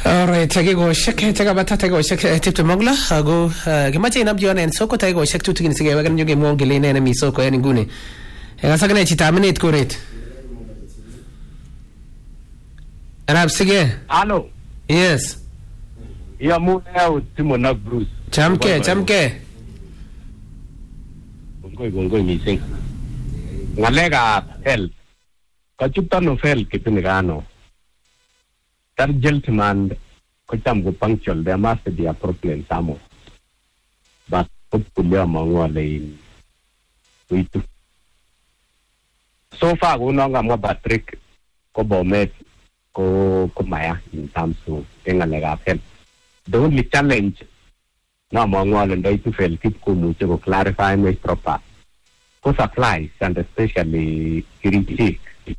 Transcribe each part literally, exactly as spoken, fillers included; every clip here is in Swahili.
Alright, tagigoshek tagabata tagigoshek tiptem ak lo ako kimache inamji en soko tagigoshek tutigin sikeweken nyo kemwongele inene mi soko en inguni. Kasakane chito aminet koret. Arab sige. Hello. Yes. Ya mu leo Timon ak Bruce. Chamke, chamke. Ngoi ngoi mising. Ngalega health. Kachuta no fel kipinigano. That gentleman could come with punctual, there must be a problem somewhere. But hopefully among all the we so far we know I'm about trick ko bomet ko ko maya in terms of engalega help. The only challenge now among all and they to fail keep ko mucho ko clarify my proper ko supplies and especially critique.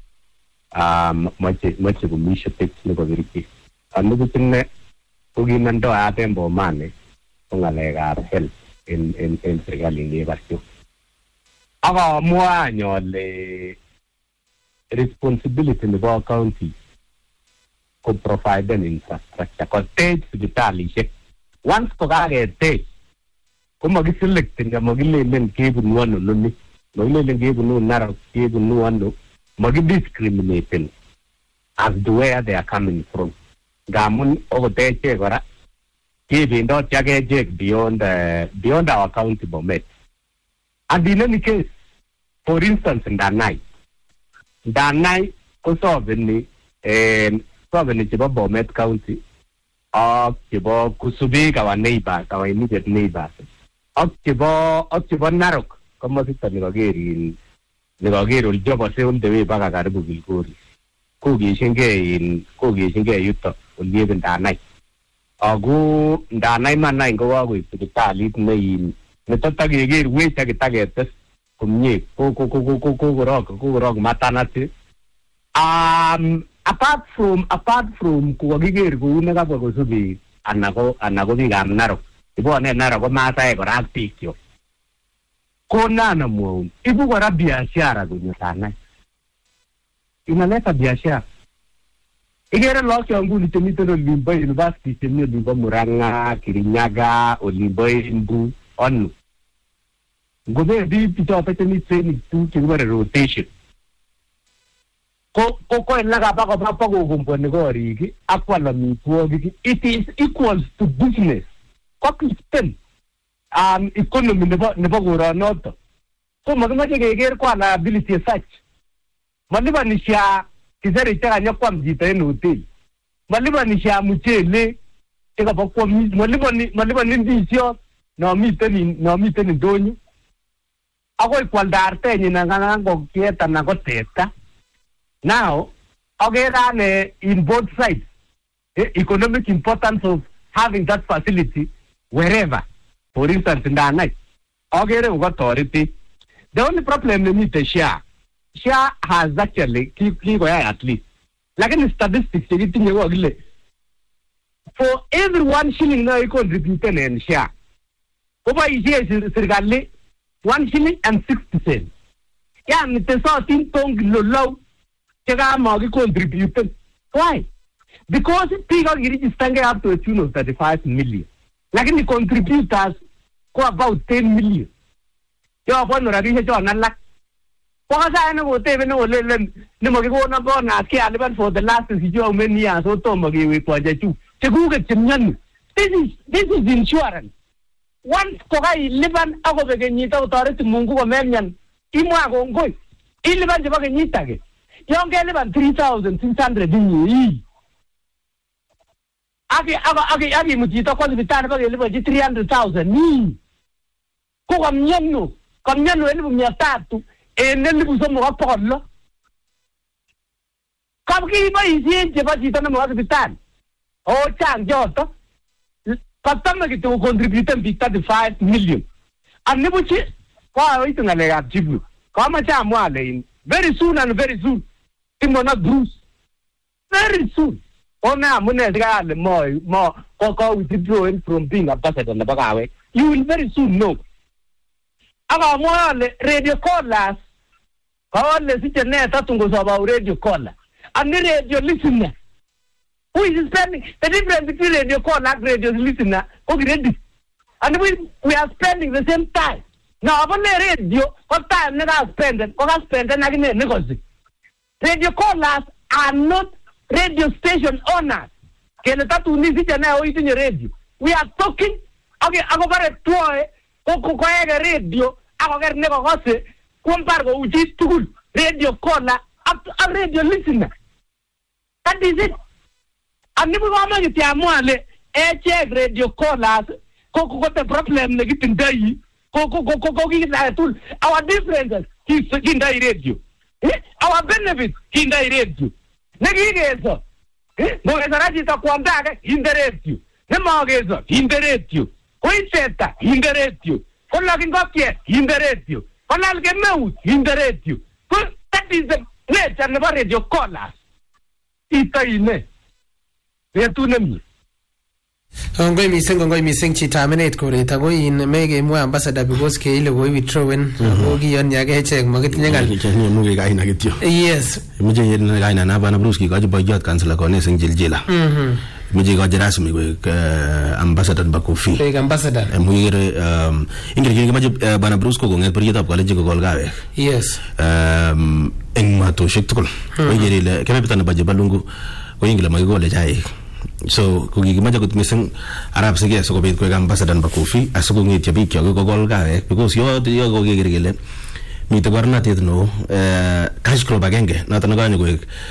Um, much much of mission takes no very key. And look in the Uginando Atembo money on a leg help in in in Segali never you. Our more annual responsibility in the Ball County could provide an infrastructure. Because states the tally once Kogage state, come again selecting the Mogilin gave one only, Mogilin gave no narrow, gave no one. Magi discriminating as to where they are coming from. Gamun over there, Chegora, giving not Jagajek beyond uh, beyond our accountable met. And in any case, for instance, in that night, that night, also in the province of Bomet County, or Kibo Kusubik, our neighbors, our immediate neighbors, or Kibo, or Kibo Narok, come on, in Nigagero job was on the way back at Abu Gori. Kogi Shinge in Kogi Shinge Yuta will live in that night. Or go that night man nine go away to the car, leave me in the Tatagi, wait take a target from me, go go go go go go rock, go rock matanati. Um, apart from apart from Kuagir, who never goes to be Anago Anagoni Naro. The boy Naro Mata or I'll pick you. Konana mo ibu wara biashara dunia sana inaleta biashara igere loki yangu nitemito limba university temio limba Muranga Kirinyaga olimba Imbu onu gobe di pito pete ni training tu kiwere rotation ko ko ko laga pa ko pa ko gumpo ne go rigi akwala mi tuo gi it is equals to business ko spend um economy never never go around not so magama ke geger kwa na ability such maliba nisha kizere tera nyakwa mjita eno hotel maliba nisha mchele teka pakwa maliba ni maliba ndi sio na mite ni na mite ni donyo ako ikwaldarte ni na ngango kieta na koteta now ogera ne in both sides eh, economic importance of having that facility wherever. For instance, in that night, okay, we got authority. The only problem we need to share, share has actually keep keep at least. Like in the statistics, for every one shilling now you contribute and share. Over here is one shilling and sixty cents. Yeah, and the sorting tongue low, Chega Magi contributed. Why? Because people is standing up to a tune of thirty-five million. Like in the contributors. About ten million. Your one already has on unlock. What I know what they know, Lilin, Nimogo number, Nakia, for the last is many years, so Tomagi with Project two. To Google Chimyan. This is this is insurance. Once Kogai Liban Agoganita authority Mungu American, Imago Goy, Iliban Jabaganitag. Young Galiban three thousand six hundred in ye. Agi Agi Agi Mujita calls the time of three hundred thousand. Ko kamnyano kamnyano elibu mia tatu enelibu somo kapolo kamki ba isinje ba jitana mo hospital o chang joto patama kitu contribute thirty-five million anibuchi kwa itu ngalega jibu kama cha mwale very soon and very soon timona Bruce very soon ona munezga le mo mo ko withdrawing from being ambassador na bagawe you will very soon know. Aga mwale radio callers All the city net tungo about radio caller. And the radio listener. Who is spending the difference between radio call and radio listener? Okay, and we we are spending the same time. Now, upon the radio, what time never spend it, or spend and again negotiate. Radio callers are not radio station owners. Can that to visit now in your radio? We are talking. Okay, I go bare toy. Go go go radio. I go get never gossip. Compare go which is tool. Radio caller up to a radio listener. That is it. And if we want to get more, a radio callers. Go go the problem. They get in day. Go go go go go get that tool. Our differences is in the radio. Our benefits in the radio. Negative. No, as a ragita quandaga in the radio. The mortgage in the radio. Poinsettia in the radio. For loving Gokia in the radio. For loving mouse in the radio. That is the nature of the radio callers. It's a name. They are two names. Ngoi miseng ngoi miseng chitaminate kore tago in mege mo ambassador because ke ile go withdrawen ogi yon yage check magit nyangal ni mo ge gaina gityo yes mo je yen gaina na bana bruski ga jiba jot kansala ko ne seng jiljila mhm mo je ga jerasmi go ambassador bakofi ke ambassador mo yere um ingir ge ma bana brusko go ngel prieta ko le jigo gol gawe yes um eng ma to shektul mo yere le ke betana baje balungu ko ingila ma go le jay so ko gi maja ko miseng arab sege so ko be ko ambassador bakofi aso ko ngi tibi ko go gol gawe because yo yo go ge gele mi to garna tet no eh cash club agenge na tan ga ni go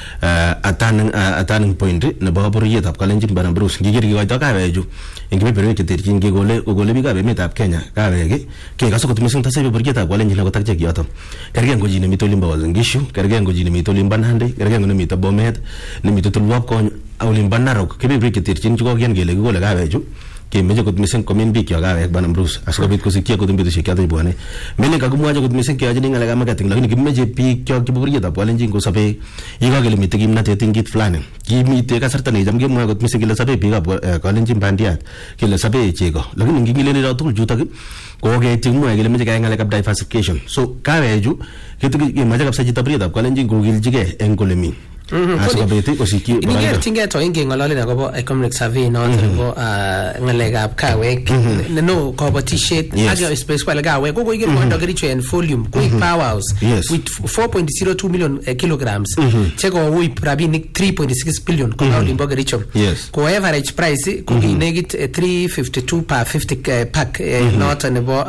atan atan point ne ba bor yeta ko len jim bana brus gi gi go ta ka we ju ngi be be ke ter kin gi go le go le bi ga be mi ta Kenya ka we ge ke ga so ko miseng ta se be bor yeta ko len jin ko ta je gi ato kergen go jini mi to limba wazan gishu kergen go jini mi to limba hande kergen go mi to bomet ne mi to tul wap ko awlim banaro ke be ke ter kin ko gen ge le go le ga we ju ke meje ko misen commune bi kyo ga ek banam brus asko bit ko sikia ko dumbi to shikia to buane mene ka gumwa ko misen kyo ajini ngala ga magating lakini ke meje pi kyo ke buri da palen jing ko sabe iga gele mite gimna te tingit flane ki mite ka sarta ne jam ge mo ko misen gele sabe bi ga ko len jim bandiat ke le sabe che ko lakini ngi ngile ne da to juta ko ge ting mo gele meje ga ngala ka diversification so ka weju ke to ge maja ka sa jita buri da ko len jing ko gil jige en ko le mi aso beti ko siki ni tinga to inge ngolale na ko economic survey no ko ngalega ka we no ko ba t-shirt aga space kwa lega we ko ko ige mo ndogeri chen volume ko powers with four point zero two million kilograms chego we prabi three point six billion ko limbo gericho ko average price ko negit three fifty-two per fifty pack not an bo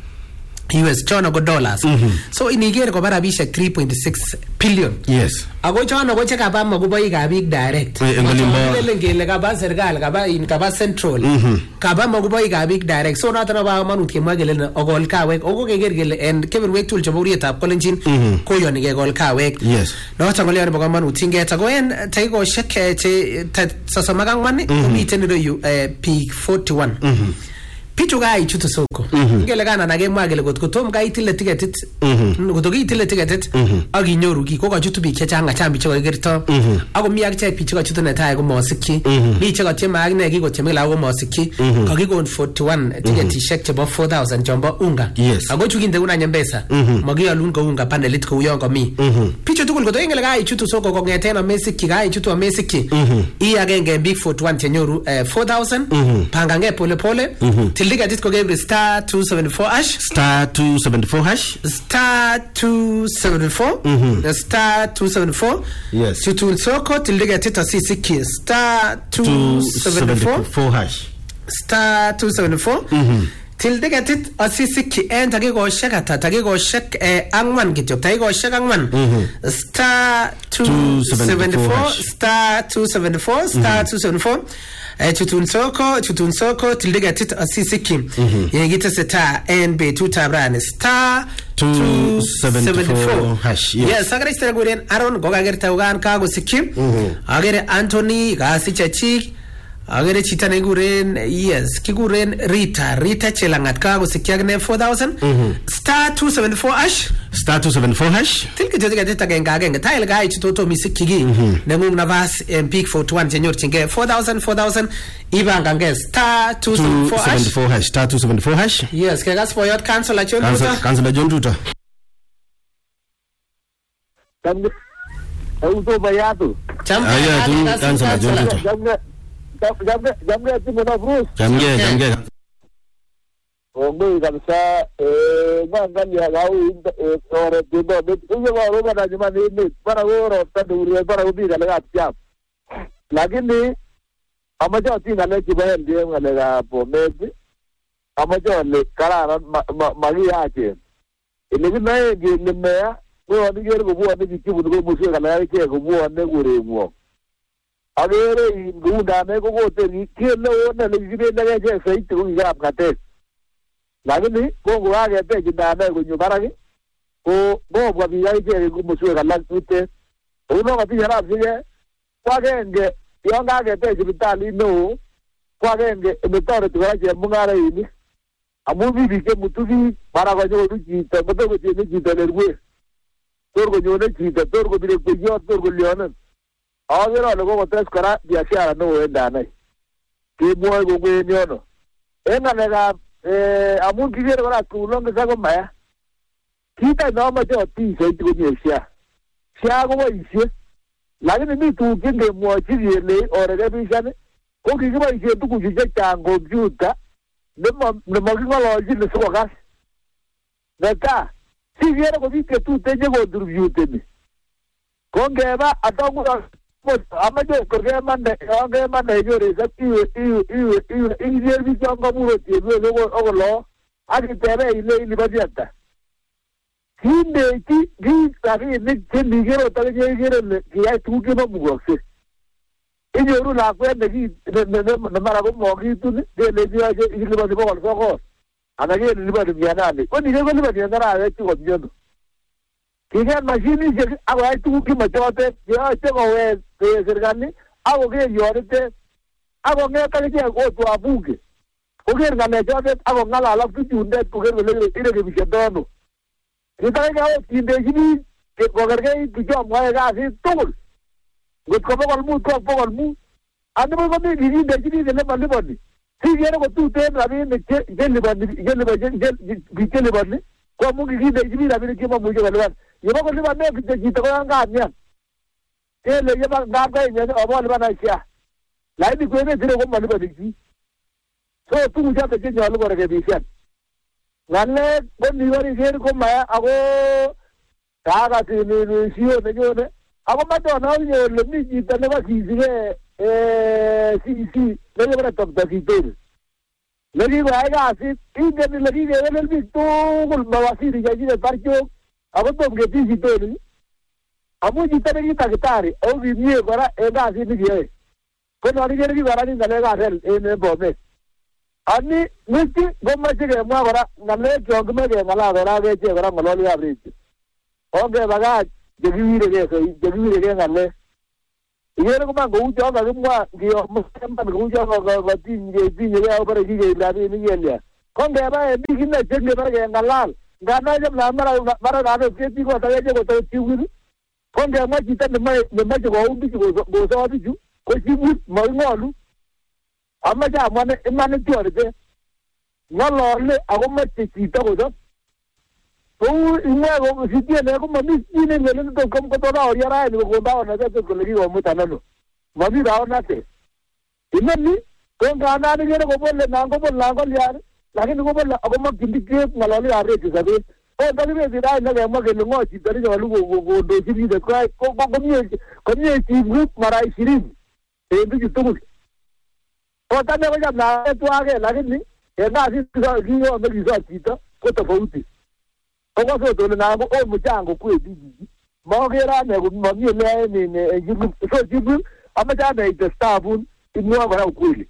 U S China go dollars. Mm-hmm. So in Nigeria ko bara bisha three point six billion. Yes. Ago China go cheka ba mago boy ga big direct. Engolimba. Lengele ga ba sergal ga ba in ka ba central. Ka ba mago boy ga big direct. So na tana ba manut ke magele na ogol ka we ogo ke gergele and keber we tul jaburi ta kolenjin ko yon ge gol ka we. Yes. No ta ngole ba manut tinge ta go en ta go sheke che sasa magang man ko mi teniro yu P forty-one. Mhm. Pichu ga ichuto soko ngele kana na game agele got tom ga itile ticket gotogi itile ticket agi nyoru gi ko ga chutu bi kechanga chambi chego gerto ago mi ag che pichu ga chutu na ta go mosiki bi chego che mag ne gi go che mela go mosiki ka gi go forty-one ticket shek che bo four thousand jombo unga ago chugi nde una nyembesa magi alun go unga panelit ko yongo mi pichu tukul goto ngele ga ichuto soko go ngete na mesiki ga ichuto mesiki i agenge big forty-one che nyoru four thousand panga nge pole pole Liga dit ko gebre star two seventy-four hash star two seventy-four hash star two seventy-four mm-hmm. star two seventy-four yes tutul soko tilliga tita sisiki star two seventy-four hash star two seventy-four mhm tilliga tit asisiki enta ge go shakata tage go shak eh angwan gityo tage go shak angwan star two seventy-four star two seventy-four star two seventy-four eh tutun soko tutun soko tildiga tit asisiki yegita seta N B two tabran star two seventy-four hash yes sagara istera guren aron goga gerta ugan kago sikim agere Anthony ga sichachi agere chitane guren yes kiguren Rita Rita chelangat kago sikiagne four thousand star two seventy-four hash star two seventy-four hash tilke joga teta genga genga tile ga ichito misikigi nengung navas peak forty-one jenyor chinge four thousand four thousand ibanga nge star two seventy-four hash star two seventy-four hash yes ke gas for your cancel a John Duta cancel John Duta Uto bayatu. Cham. Aya tu kansala John Tutu. Jamga jamga jamga timu na Bruce. Jamge jamge. Ongo kabisa eh ngani hagau eh ore tindo bit hiyo wa roba na juma ni para oro taduri para ubi kala gatya. Lakini amajo tinga le kibaye ndiye ngale ga pomezi. Amajo le karara magi yake. Ile naye ngi mmea ko ani gere ko buwa ni kibu ko musu kala yake ko buwa ne gure buwa. Agere ngunda ne ko ko te ni kele ona le gibe le ge sai tu ya apkate. Lakini Kongo wake te kidana ko nyubaraki ko bo kwa biya ke ko musu kala tute. Uno ka pija rafige kwa genge yonga ke te hospitali no kwa genge emetore tukara ke mungara ini. Amubi bike mutubi para ko jo ruji te boto ko ni ji te lerwe. Torgo nyone chita torgo bire kuyo torgo leona agera logo ko tres kara biashara no enda nai ki moy go gwe nyono enga nega eh amun kigere wala kulonga sago maya kita no ma jo ti se ti ko nyesha sha go ise lakini mi tu kinge mo chiri le ore ga bishane ko kigi ba ise tu ku je tango juta ne mo ne mo ki ngolo ji le so gas neta si viene così che tu te llego durviute mi con che va a dopo a me io perché manda anche manda io resa io io io io il servizio anche pure ti lo lo lo anche te lei lei li bagetta quindi ti di sai ne che mi gero ta che gero che hai tu che non vuoi se e io ero la quella che ne mara con mo che tu che le dia che il lo devo fare anage ni ba de yana ne ko ni ko ni ba de yana ra ti ko biodo ki ga machine je awa tu ki ma jote ya te ko we ke sergani awo ke yorite awo ne ka ke ko to abuge ko ke ga ne jote awo ngala la tu tunde ko ke le le ire ke bi dono ni ta ga o ti de ji ke ko ga ke ti jo mo ga si tul go ko ko mu ko ko mu ande mo ni ni de ji de le ma le boni si viene con tu te la viene che che le va che le va che che le va ne ko mu gi de ji la viene che mo mu je le va ye mo ko le va ne che ji to ga ga nya che le ye ba ga ga ne o mo le va na sia la di ko ne dire ko mo le va di ji so tu mu ja te che nya lo ko ke di sia ganne ko ni va ri che ko ma ago ga ga ti ni ni si o ne yo ne ago ma to na yo le mi ji te le va si si eh sì sì le avrà toppa di te le dico ragazzi in che le dico nel visto col bavasiri che gli parchio a quanto che ti si toni a voi di te di tagtare o vi mie ora e da si di è quello di che guarda in dalle gare e ne bobe anni metti gomma che ma ora nalle jog me che mala ora che che ora malo li apri o che baga che vivere che che vivere che nalle ieri come go già da qua che ho sempre go già da da tinge tinge ya per chi che la ni ni con che va e mi che ne che perché ngalal ngana je la mara mara da che ti ko ta je ko to ti wi con che ma ci tanne mai ne ma ko undi ko go so di ju ko ci bu ma ngolu amma ja ma ne ma ne ti orde ngalo le a ko ma ci ti to go o ina go si tiene como mi tiene le to como to da ora ra ni go da na to ko le go mu tanano ma mi da na te ina ni ko ga na ni go bolle na go bolla go liar lakini go bolla go ma gindi ke ngalo le are ke sabe o da ni be da na ga ma ke ngo ci dari go lu go go do ci ni de ko ko ko mi ko mi ci group marai sirin e bi tu o ta ne go na tu age lakini e na si ga gi yo me gi sa ci to ko to fauti Ogo so to na go o mu jango ku ebiji mo gera ne go mo mi le ni ne jibu so jibu ama ja ne de stabun inu agora ku ile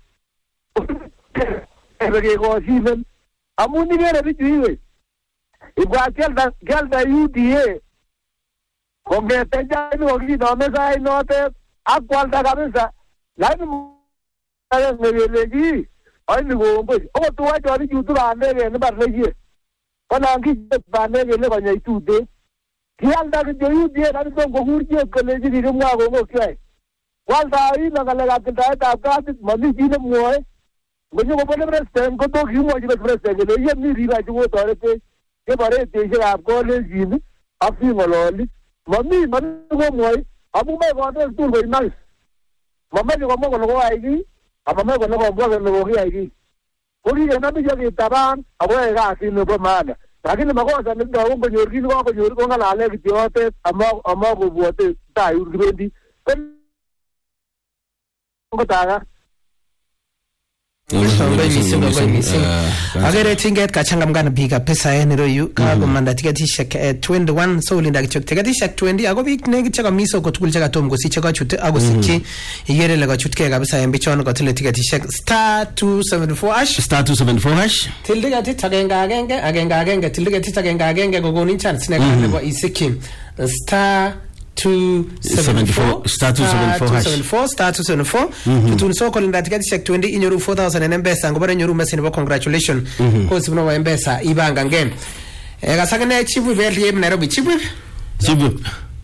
e be go siven amu ni gera bi jiwe e gwa kel da kel da U D A con che te ja ni go gi no me sai no te a qual da cabeza la ni me le gi ai ni go bo o tu wa jo ni YouTube ande ne ne bar le gi Ona ngi bane le ba nyai tude ki anda ke joyu die na to go hurje ko le ji ri mwa go go kai wal da ri na ga la ta ta ka mami ji ne moe go jo go le prestem ko to ki mo ji le prestem le ye mi ri ba ji go to re te ke bare te je आप को ले ji ni afi ngololi mami man go moe Amu mai konde school ko imal. Mamaji ko mo ko ko aigi, amama ko ko ko ko ko aigi. Kuri ke nabi je taban, abo e ga sino ko mana. Lakini makosa ni ndo ko nyorgi ko ko nyorgi ko ngala le kiote ama ama ko bote ta urgendi. Ko taga. Agere tinget kachangamkana biik pesa en iroyu kakomanda tiketishek twenty-one so ulinda kichok tiketishek twenty ako biik nekit chekami soko tugul chekatom kosich chekachut akosikyi ikere ile kachutkei kabisa en bichon kotile tiketishek star two seventy-four hash star two seventy-four hash til tiketit agenge agenge agenge agenge til tiketit agenge agenge kokonin chance nekana nebo isikyi star two seventy-four star two seventy-four star two seventy-four tutun soko linda tiketishek twenty inyoru four thousand en Mpesa ngobare nyoru message nebo congratulations kosi buno wa Mpesa ibanga ngem e kasakane chibu beli em Nairobi chibu chibu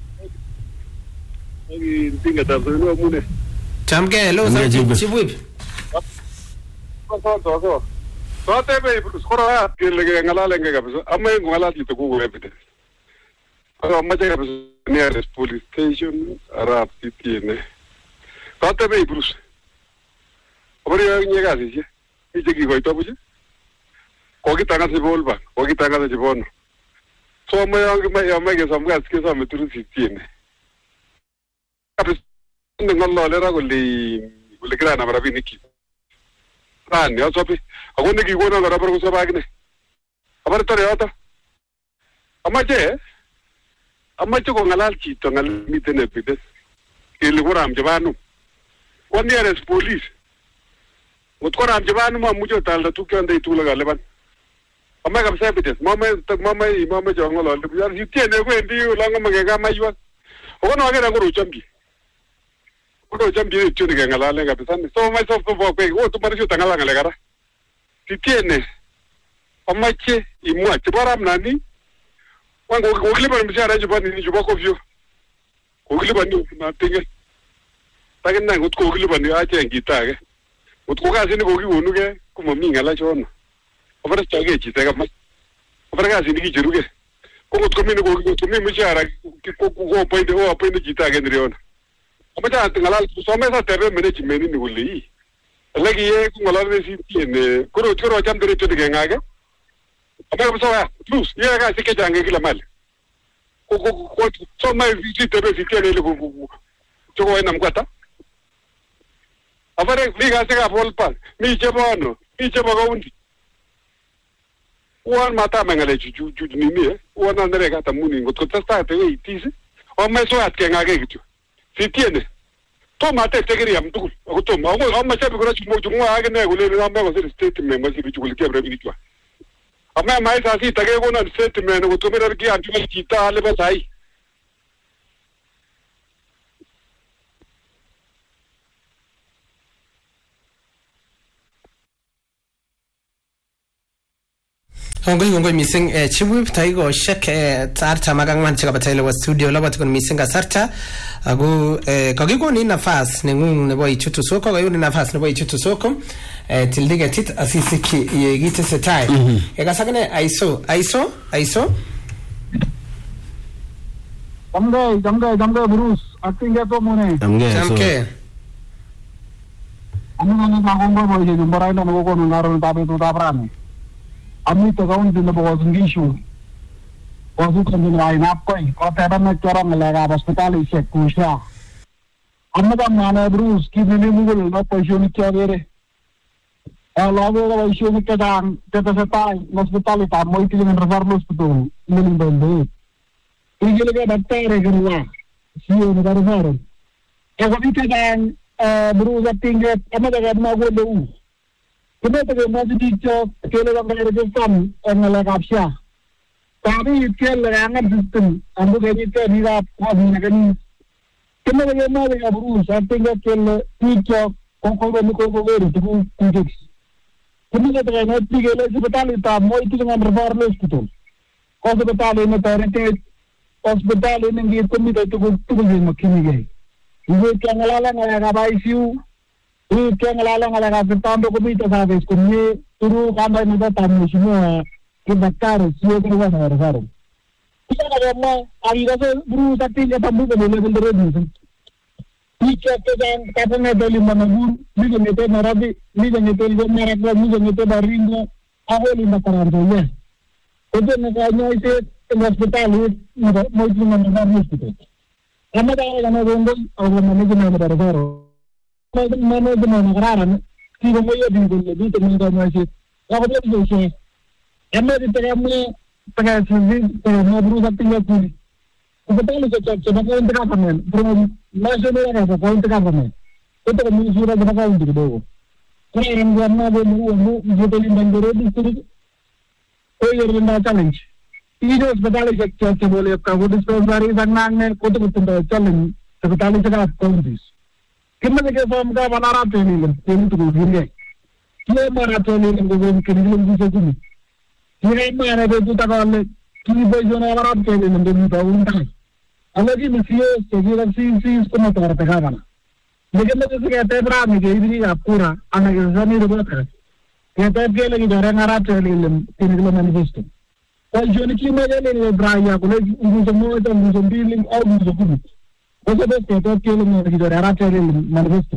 Agi tinga tabuno mune chamke lo sa chibu so so so so tebe skoro ya kile ngala lenge kabisa amma ngala tito kugo ebite Pero más llega pues nearest police station Arab tiene. Kata be Bruce. Obari llega así, ¿sí? Y llega igual todo, ¿sí? Kogi tanga se volva, kogi tanga se bono. So me me me que son gas que son metros si tiene. Pues no lo le rago le le grana para viniki. Ah, no so pe. Agunde ki gono gara por so bagne. Abar tare ata. Amaje Amacho ko ngalal chito ngal mitene pides kele koram jabanu woni ares police mut koram jabanu ma mujo talda tu kende tu laga leban amma kam sabites mama mama mama jongolo le yar yitene ko endi langa magega maywa ono agera ngoro chambi ngoro chambi tu de ngalale ga pisan so mai so fo ko o tu marisho tangala ngale gara titiene amache imwa tibaram nani Wango kokliban mshara jibani ni jubako vyo. Kokliban ni na tinge. Taken na ngot kokliban ni ache ngita ke. Ngot ko kasi ni koki wonu ke kuma minga la chona. Ofara chage chi tega ma. Ofara kasi ni kijiru ke. Ko ngot ko mini koki ko mi mshara ko ko pende o pende kita ke ndriona. Amaja tingala so mesa tebe mene chi meni ni wuli. Lagi ye ko ngala ne si tiene. Kuro kuro cham dere chode ke ngage. Apa besar, terus, ia kan sikit jangan gila mal. Kau kau kau, so mai visit tapi visit ni le kau kau, cakap enam kata. Apa ni, ni kasi ka polpan, ni cakap ano, ni cakap kau undi. Uan mata mengalai cucu cucu ni ni, uan anda kata muni, kau kau testa tu ini tisi, orang mai soat ke ngage gitu. Visit ni, tu mata tegeri am tu, aku tu, aku aku macam berapa cuma cuma agen ni, aku le nama aku seri state member si bicu kulit berapa ni tu. Amma mai sasi tage ko na set me no to mera ki anti kita ale basai Hongoi hongoi missing eh chibu taigo shek eh tarta magangman chika batele wa studio labat kon missing asarta ago eh kagiko ni nafas nengung nebo ichutu soko kayo ni nafas nebo ichutu soko eh tildiga tit asisiki yegite setai e kasakane aiso aiso aiso Jamgai jamgai jamgai Bruce atinge to mone jamgai jamke Ami nani kagonggo boy je jumbarai no ko no ngaro tabe to tabrani Ami to kaun din bo ngishu Wasu kan din ai nap koi ko tera na chorang lega hospital ise kusha Amma da mana Bruce ki ni mugul no paisho ni chavere A logo da paisho ni kadang teta setai hospital ta moi ti ni reserve hospital ni ni bende Igile ga dattare garwa siyo ni garwa E ko ti kadang Bruce atinge amma da ma go lu Kena tak masih dicok, kalau orang dari depan, orang lagi kapsia. Tapi itu lerangan sistem, ambil kaji itu tidak kuat ni. Kena tak masih ada urus, artinya kalau dicok, kongkong dan kongkong itu itu kucing. Kena tak nanti kalau hospital itu, mau itu dengan referensi betul. Hospital ini terkait, hospital ini dia komite itu kucing yang makin gay. Ibu yang lalang orang apa I C U. Ini kaya ngalalang ngalalang tentang komite sabes kuni turu kanda ni datang semua kebakar siapa yang buat orang orang. Kita ada mana? Hari ini Bruce artinya tamu ke level terus. Picha kejang kapana dali manabur, mi ngete Nairobi, mi ngete Gomaragwa, mi ngete Baringo, awali makaranto ya. Ojo nakanya ite hospital mo mo mo hospital. Amada kana gongo aw management na daro. Management na kararan, tigo mo yedi golle dito mo ngana ite. Ako dito siya. Amada tagame taga sindi mo brusa tinga kuli. Hospital ke chak chak ko inta kamen. From national ka ko inta kamen. Ito ko mi sura na ka indi do. Kaya rin gana mo mo hospital bandero district. Oye na challenge. Ini hospital ke chak chak bole ka ko dispensary sanang ne ko to ko challenge. Hospital ke ka counties. Kimne ke form ka banara training training to gurge. Kile mara training ko ko kinilum di se kuni. Kile mara be tu ta ko le ki boy jona mara training ndo ta unta. Alagi misiyo segera si si como para pegar gana. Lekin तो किसी कहते हैं बरा में गई भी आप पूरा आने के साथ नहीं रुका था कहते हैं कि लगी जा रहा है नाराज चले लेम तीन किलो मैनिफेस्टो और जो निकली मजे ले ले बरा या कोई मुझे मोए तो मुझे डीलिंग और मुझे कुछ वैसे तो कहते हैं कि लोग लगी जा रहा है चले लेम मैनिफेस्टो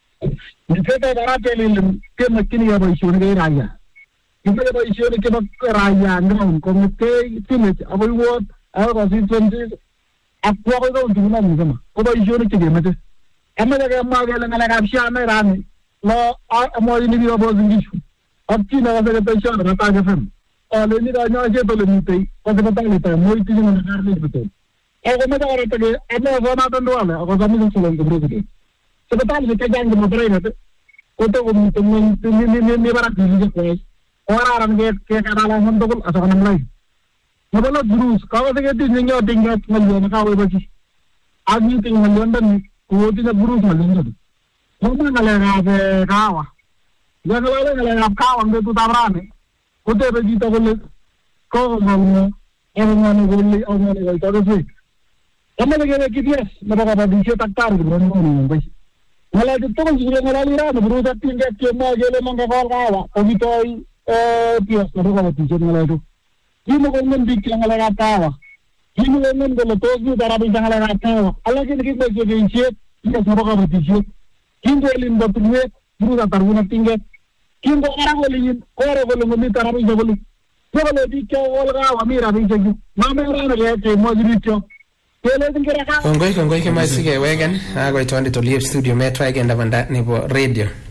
जिसे तो नाराज चले लेम के मक्खनी या भाई शोन गए राया इसे भाई शोन के बक राया अंदर उनको मुक्के तीन अब वो और कंसिस्टेंसी अब वो कोई तो दूना मुझे माँ वो भाई शोन के लिए मजे Amma daga amma ga langa laga sha mai rani no amma ni bi obo zingishu abti na ga ga sha na ta ga fam ale ni ga nya je to le ni tai ko ga ta ni ta mo ti ni na gar ni bito e go ma da ra ta ge amma go na tan do ala go ga mi so le go bro ge so ta ni ka jang mo tra ni ko to go mi to ni ni ni ni bara ki ni ko ora ran ge ke ka la hon to ko asa na lai mo bala drus ka ga ge ti ni nya dinga ngal na ka we ba ki agni ti ngal ndan वो तो गुरु समझेंगे तो हम ना ले रहा है कावा जब वाले ले रहा कावा हम तो ताबरा में कुत्ते पे जीता बोले को मालूम है और मैंने बोले और मैंने बोला तो फिर हमने लगे कि दिया मेरा का दिशा तक तार के बोलने नहीं भाई मला तो तो जीरे मला ले रहा है गुरु तक तीन के मैं गेले मंगा कॉल कावा अभी तो पियस मेरे का दिशा मला तो ये लोगों ने भी क्या लगा कावा Ini memang kalau tozu darah bintang lagi apa? Allah kita kita jadi insyaallah kita semua kan berdisyuk. Kita elim betul berusaha taruna tinggal. Kita orang boleh orang boleh membeli darah bintang boleh. Kalau di kau orang kami rapi jadi. Mama orang lagi ke mau jadi cok. Kalau di kira kau. Konggoi konggoi kemasi ke wegan. Aku itu andi to live studio metro again dapat ni bo radio.